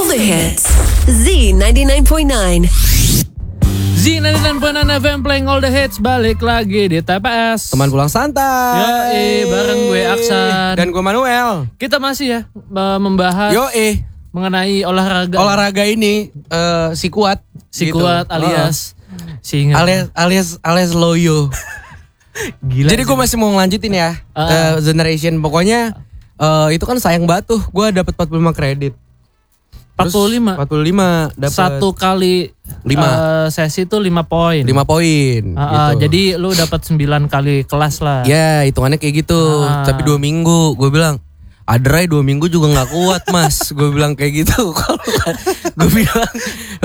the hits. Z99.9. Z99.9 FM playing all the hits. Balik lagi di TPS. Teman pulang santai. Bareng gue Aksan. Dan gue Manuel. Kita masih ya membahas mengenai olahraga. Olahraga ini si kuat. Si gitu. kuat alias si ingat. alias loyo. Gila. Jadi gue masih mau ngelanjutin ya. Generation pokoknya itu kan sayang banget tuh. Gue dapat 45 kredit. 45 dapat satu kali 5 sesi itu 5 poin. 5 poin gitu. Jadi lu dapat 9 kali kelas lah. Ya hitungannya kayak gitu. Tapi 2 minggu gue bilang Adrai 2 minggu juga gak kuat mas. Gue bilang kayak gitu. Gue bilang